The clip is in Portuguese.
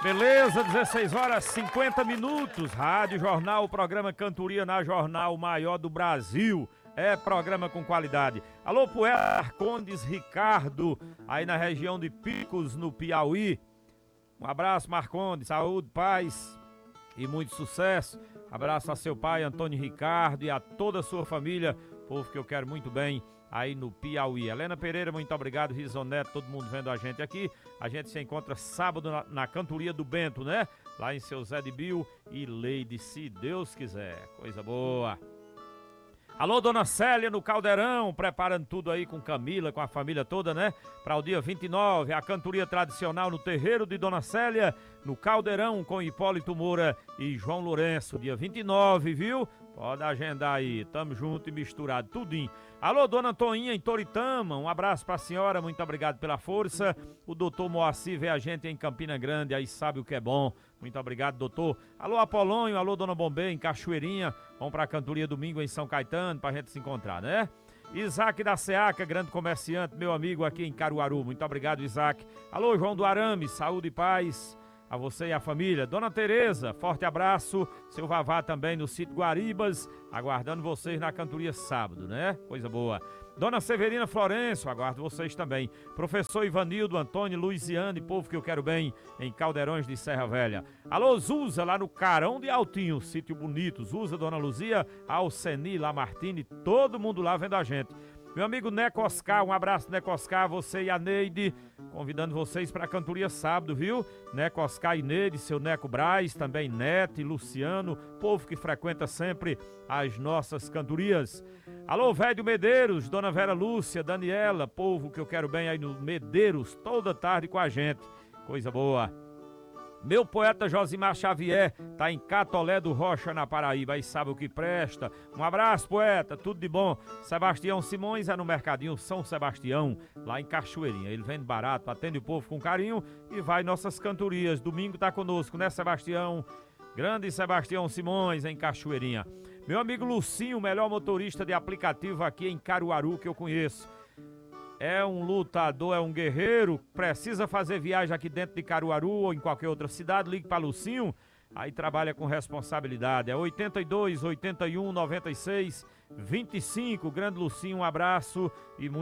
Beleza, 16 horas 50 minutos. Rádio Jornal, programa Cantoria na Jornal Maior do Brasil. É programa com qualidade. Alô, poeta Marcondes Ricardo, aí na região de Picos, no Piauí. Um abraço, Marcondes, saúde, paz e muito sucesso. Abraço a seu pai, Antônio Ricardo, e a toda a sua família, povo que eu quero muito bem aí no Piauí. Helena Pereira, muito obrigado. Risoneto, todo mundo vendo a gente aqui. A gente se encontra sábado na Cantoria do Bento, né? Lá em seu Zé de Bill e Leide, se Deus quiser. Coisa boa. Alô, dona Célia no Caldeirão, preparando tudo aí com Camila, com a família toda, né? Para o dia 29, a cantoria tradicional no terreiro de Dona Célia, no Caldeirão, com Hipólito Moura e João Lourenço, dia 29, viu? Pode agendar aí, tamo junto e misturado, tudinho. Alô, dona Toinha em Toritama, um abraço pra senhora, muito obrigado pela força. O doutor Moacir vê a gente em Campina Grande, aí sabe o que é bom. Muito obrigado, doutor. Alô, Apolônio, alô, dona Bombê em Cachoeirinha. Vamos pra cantoria domingo em São Caetano pra gente se encontrar, né? Isaac da Seaca, grande comerciante, meu amigo aqui em Caruaru. Muito obrigado, Isaac. Alô, João do Arame, saúde e paz a você e a família. Dona Tereza, forte abraço. Seu Vavá também no sítio Guaribas, aguardando vocês na cantoria sábado, né? Coisa boa. Dona Severina Florencio, aguardo vocês também. Professor Ivanildo, Antônio, Luiziane, povo que eu quero bem, em Caldeirões de Serra Velha. Alô, Zuza, lá no Carão de Altinho, sítio bonito. Zuza, Dona Luzia, Alceni, Lamartine, todo mundo lá vendo a gente. Meu amigo Neco Oscar, um abraço, Neco Oscar, você e a Neide, convidando vocês para a cantoria sábado, viu? Neco Oscar e Neide, seu Neco Braz, também Neto e Luciano, povo que frequenta sempre as nossas cantorias. Alô, velho Medeiros, Dona Vera Lúcia, Daniela, povo que eu quero bem aí no Medeiros, toda tarde com a gente, coisa boa. Meu poeta Josimar Xavier tá em Catolé do Rocha, na Paraíba, aí sabe o que presta. Um abraço, poeta, tudo de bom. Sebastião Simões é no Mercadinho São Sebastião, lá em Cachoeirinha. Ele vende barato, atende o povo com carinho e vai nossas cantorias. Domingo tá conosco, né, Sebastião? Grande Sebastião Simões em Cachoeirinha. Meu amigo Lucinho, o melhor motorista de aplicativo aqui em Caruaru que eu conheço. É um lutador, é um guerreiro, precisa fazer viagem aqui dentro de Caruaru ou em qualquer outra cidade, ligue para Lucinho, aí trabalha com responsabilidade. É 82, 81, 96, 25, grande Lucinho, um abraço e muito